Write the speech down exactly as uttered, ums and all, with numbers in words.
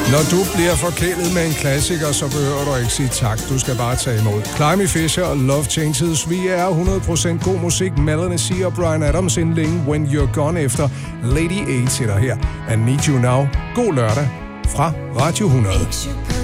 Når du bliver forkælet med en klassiker, så behøver du ikke sige tak. Du skal bare tage imod. Climby Fisher og Love Changes. Vi er hundrede procent god musik. Melanie C. og Bryan Adams indlæng When You're Gone efter Lady A til dig her. I Need You Now. God lørdag fra Radio hundrede.